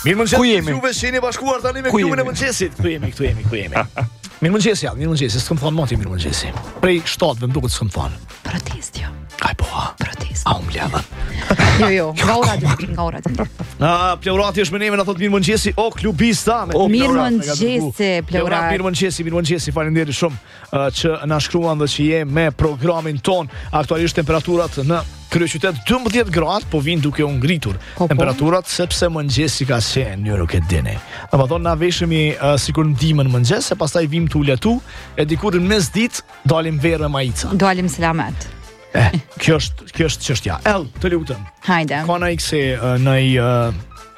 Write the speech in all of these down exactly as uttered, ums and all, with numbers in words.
Mirëmëngjes. Ku jemi? Juve shini bashkuar tani me klubin e mëngjesit. Ku jemi, këtu jemi, ku jemi. Mirëmëngjes, ja, mirëmëngjes. S'kam thënë moti mirëmëngjes. Prej shtatëve më duket s'kam thënë. Protest jo. Aj po. Protest. A unë leva. Jo, jo, nga ora dë, nga ora dë. Ah, Pleurati është me neve na thot mirëmëngjesi, o klubista. Mirëmëngjesi, Pleurat. Mirëmëngjesi, mirëmëngjesi, faleminderit shumë uh, që na shkruan dhe që je me programin ton. Aktualisht temperaturat në kryeqytet dymbëdhjetë gradë, po vinë duke u ngritur po, temperaturat po. Sepse mëngjesi ka qenë, ju nuk e dini. Domethënë na veshemi uh, sikur ndihmën mëngjes, e pastaj vim tu latu, e dikur në mesditë dalim verë me majica. Dalim selamet. Eh, kjo është kjo është çështja. El, të lutem. Hajde. Ka në ikse uh, në uh,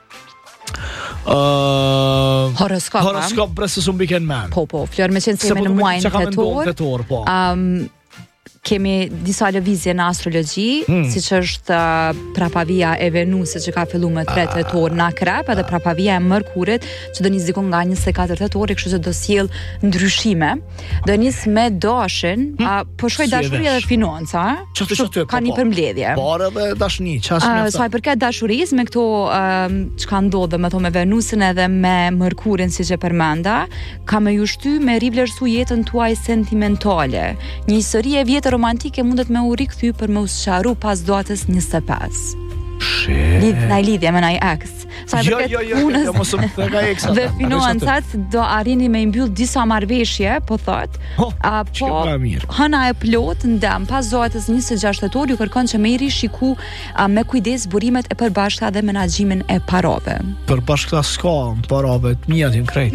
uh, horoskop. Horoskop brese së mbiken men. Po, po, Flor, me qenë se me në muajnë tetor. tetor po. Um, kemi disa lëvizje në astrologji, hmm. siç është uh, prapavia e Venusit që ka filluar me tre tetor në Akrep, edhe prapavia e Mërkurit që do nis diku nga njëzet e katër tetori, kështu që do sjell ndryshime. Do nis me dashin, hmm. uh, po shkoj dashuri edhe financa, kështu ka një përmbledhje. Parë dhe dashni, çfarë uh, sa i përket dashurisë me këto uh, çka ndodhe me to me Venusin edhe me Mërkurin siç e përmenda, ka me ju shty me rivlerësu jetën tuaj sentimentale. Një histori e vjetër romantike mundet me u rikthy për me u sqaru pas datës njëzet e pesë. Lidh na lidhje me nai ex. Sa jo, jo, jo, punës jo, mos më ka ex. Dhe financat do arrini me mbyll disa marrëveshje, po thot. Oh, a po hëna e plot ndem pas datës njëzet e gjashtë tetor ju kërkon që me i rishiku a, me kujdes burimet e përbashkëta dhe menaxhimin e parave. Përbashkëta s'ka parave, të mia tim krejt.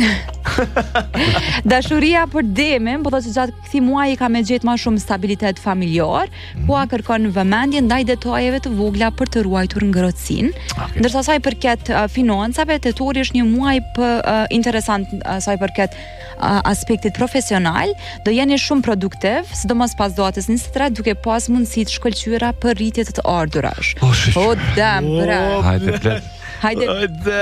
Dashuria për Demin, po thotë se gjatë këtij muaji ka me gjetë më shumë stabilitet familjar, mm. ku a kërkon vëmendje ndaj detajeve të vogla për të ruajtur ngrohtësinë. Okay. Ndërsa sa i përket uh, financave, tetori është një muaj për, uh, interesant uh, sa i përket uh, aspektit profesional, do jeni shumë produktiv, sidomos pas datës njëzet e tre, duke pas mundësi të shkëlqyera për rritje të ardhurash. Oh, dam, bra. Hajde plet. Hajde.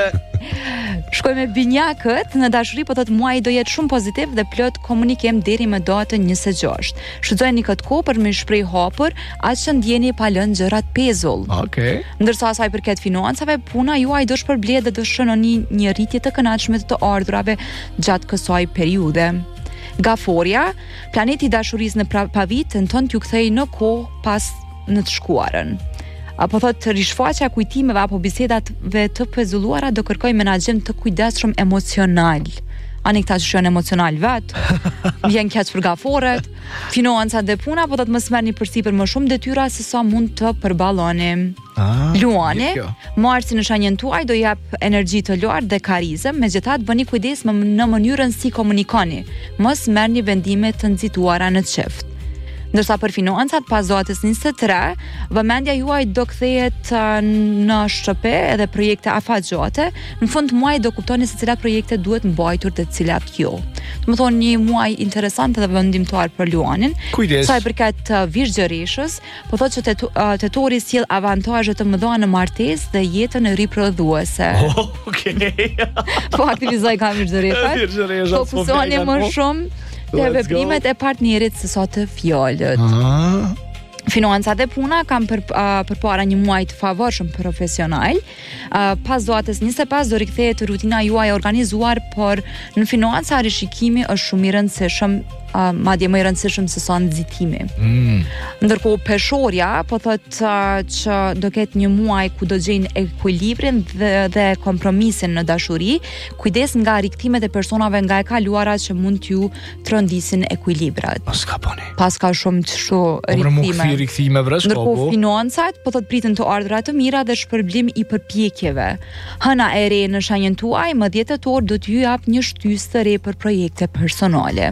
Shkoj me binjakët në dashuri, po thotë muaji do jetë shumë pozitiv dhe plot komunikim deri më datën njëzet e gjashtë. Shfrytëzoni këtë kohë për me shpreh hapur, aq që ndjeni pa lënë gjërat pezull. Okej. Okay. Ndërsa sa i përket financave, puna juaj do shpërblet dhe do shënoni një rritje të kënaqshme të ardhurave gjatë kësaj periudhe. Gaforja, planeti i dashurisë në pavit tenton t'ju kthejë në kohë pas në të shkuarën. Apo thot rishfaqja kujtimeve apo bisedave të pezulluara do kërkoj menaxhim të kujdesshëm emocional. Ani këta që shojnë emocional vetë, vjen keq për gaforet, financat dhe puna, po thot mos merrni përsipër më shumë detyra se sa mund të përballoni. Ah, Luani, Marsi në shenjën tuaj do jap energji të lartë dhe karizëm, megjithatë bëni kujdes në mënyrën si komunikoni. Mos merrni vendime të nxituara në çift. Ndërsa për financat pas datës njëzet e tre, vëmendja juaj do kthehet në shtëpi edhe projekte afatgjate. Në fund të muajit do kuptoni se cilat projekte duhet mbajtur dhe cilat jo. Do të thonë një muaj interesant dhe vendimtar për Luanin. Kujdes. Sa i përket uh, Vizhgjëreshës, po thotë që tetu, uh, tetori sjell avantazhe të mëdha në martesë dhe jetën riprodhuese. Oh, okay. Po aktivizoj kam Vizhgjëresha. Fokusoni më shumë të veprimet e partnerit se sa të fjalët. Ah. Financat dhe puna kam për, uh, për para një muaj të favorshëm profesional. Uh, pas datës njëzet e pesë do rikthehet rutina juaj e organizuar, por në financa rishikimi është shumë i rëndësishëm, uh, madje më i rëndësishëm se sa nxitimi. Mm. Ndërkohë peshorja po thotë uh, që do ketë një muaj ku do gjejnë ekuilibrin dhe, dhe kompromisin në dashuri, kujdes nga riktimet e personave nga e kaluara që mund t'ju trondisin ekuilibrat. Pas ka boni. Pas ka shumë çështu riktime. Rikthime vresh, ndërkohë financat po thot pritën të ardhra të mira dhe shpërblim i përpjekjeve. Hëna e re në shenjën tuaj më dhjetë tetor do t'ju jap një shtysë të re për projekte personale.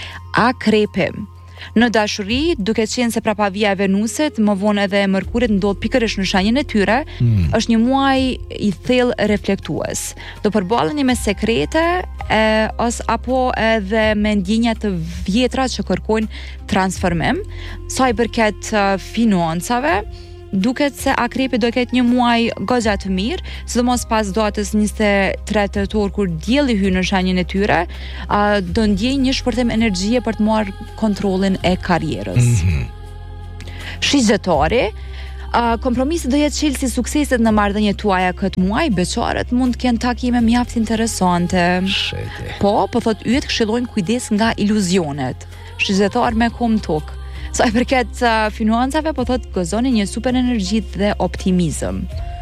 Akrepi. Në dashuri, duke qenë se prapavia e Venusit, më vonë edhe e Mërkurit ndodh pikërisht në shenjën e tyre, hmm. është një muaj i thellë reflektues. Do përballeni me sekrete e, os apo edhe me ndjenja të vjetra që kërkojnë transformim. Sa i përket uh, financave, duket se Akrepi do ketë një muaj goxha të mirë, sidomos pas datës njëzet e tre tetor kur dielli hyn në shenjën e tyre, uh, do ndjej një shpërthim energjie për të marrë kontrollin e karrierës. Mm-hmm. Shigjetari, Uh, kompromisi do jetë çelësi sukseset në marrëdhëniet tuaja këtë muaj, beqarët mund të kenë takime mjaft interesante. Shete. Po, po thot yjet këshillojnë kujdes nga iluzionet. Shqyrtar me kom tok. Sa i përket uh, financave, po thot gëzoni një super energji dhe optimizëm.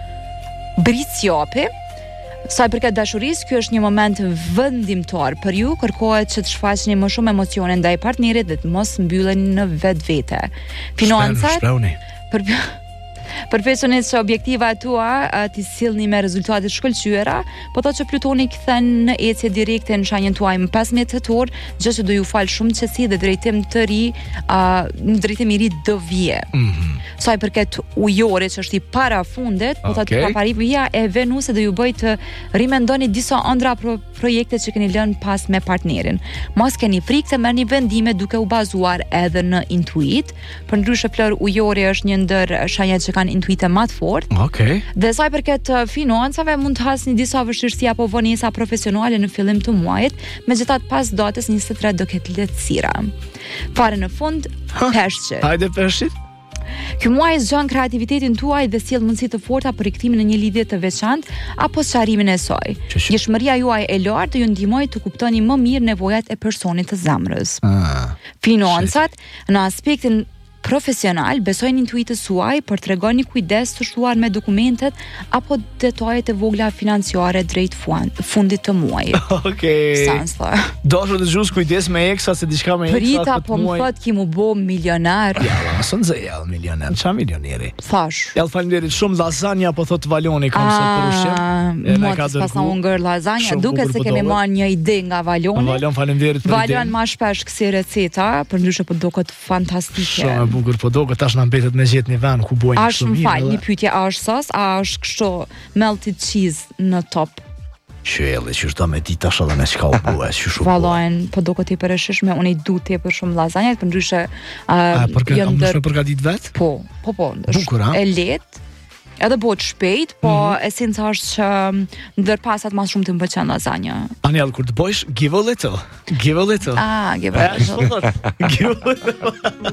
Brit japi. Sa i përket dashurisë, ky është një moment vendimtar për ju, kërkohet që të shfaqni më shumë emocione ndaj partnerit dhe të mos mbylleni në vetvete. Financat për Përveçonis që objektiva tua t'i sillni me rezultate shkëlqyera, po thotë që Plutoni kthen në ecje direkte në shenjën tuaj më pesëmbëdhjetë tetor, gjë që do ju fal shumë qetësi dhe drejtim të ri, uh, në drejtim i ri do vije. Mm -hmm. Sa i përket ujorit që është i parafundit, po thotë okay. Paparivia e Venusit do ju bëj të rimendoni disa ëndra pro projekte që keni lënë pas me partnerin. Mos keni frikë të merrni vendime duke u bazuar edhe në intuit. Përndryshe Flor, ujori është një ndër shenjat që kanë intuite më të fortë. Okej. Okay. Dhe sa i përket financave, mund të hasni disa vështirësi apo vonesa profesionale në fillim të muajit, megjithatë pas datës njëzet e tre do ketë lehtësira. Fare në fund, peshqit. Hajde peshqit. Ky muaj zgjon kreativitetin tuaj dhe sjell mundësi të forta për riktimin në një lidhje të veçantë apo sqarimin e saj. Jeshmëria juaj e lartë ju ndihmoj të kuptoni më mirë nevojat e personit të zemrës. Ah, Financat në aspektin profesional, besojnë intuitës suaj për të regoni kujdes të shtuar me dokumentet apo detajet e vogla financiare drejt fundit të muajit. Okej. Okay. Sans thë. Do të gjus kujdes me eksa se diçka me eksa. Prita po më thot ki mu bo milionar. Ja, mos nxe jall milionar. Ç'a milioneri? Thash. Jall faleminderit shumë lasagna po thot Valoni kam se për ushqim. Ne ka dërguar ungër lasagna, duket se kemi marrë një ide nga Valoni. Valon faleminderit për idenë. Valon më shpesh kësi receta, përndryshe po duket fantastike. Bukur po do tash na mbetet me gjet një vend ku bojnë kështu mirë. Është fal, një pyetje a është sos, a është kështu melted cheese në top? Çelë, që është me ditë tash edhe me çka u bua, që shumë. Vallajn, po do këtë i përshishme, unë i du tepër shumë lasagna, përndryshe a përgatit ndër... më përgatit vet? Po, po po, është e lehtë. Edhe bëhet shpejt, po mm -hmm. esenca është që ndër pasat më shumë të më pëlqen lasagna. Aniel, kur të bësh, give a little. Give a little. Ah, give a little. Give a little.